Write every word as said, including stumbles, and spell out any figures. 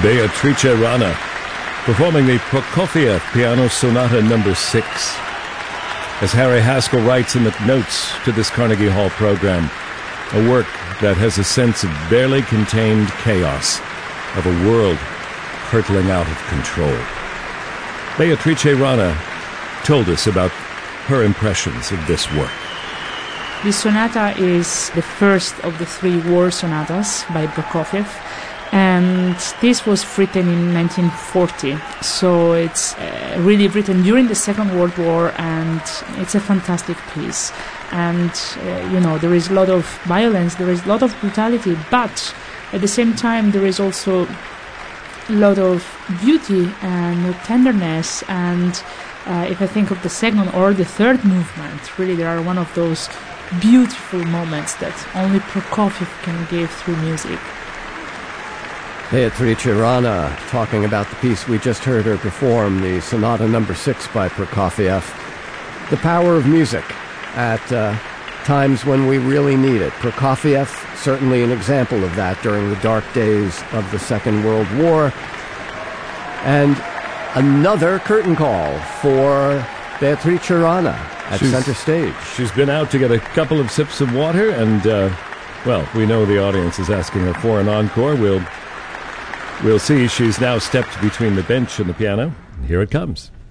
Beatrice Rana, performing the Prokofiev Piano Sonata number six. As Harry Haskell writes in the notes to this Carnegie Hall program, a work that has a sense of barely contained chaos, of a world hurtling out of control. Beatrice Rana told us about her impressions of this work. This sonata is the first of the three war sonatas by Prokofiev, and this was written in nineteen forty, so it's uh, really written during the Second World War, and it's a fantastic piece. And, uh, you know, there is a lot of violence, there is a lot of brutality, but at the same time there is also a lot of beauty and tenderness, and uh, if I think of the second or the third movement, really there are one of those beautiful moments that only Prokofiev can give through music. Beatrice Rana talking about the piece we just heard her perform, the Sonata number six by Prokofiev. The power of music at uh, times when we really need it. Prokofiev, certainly an example of that during the dark days of the Second World War. And another curtain call for Beatrice Rana at she's, center stage. She's been out to get a couple of sips of water, and, uh, well, we know the audience is asking her for an encore. We'll, we'll see. She's now stepped between the bench and the piano. Here it comes.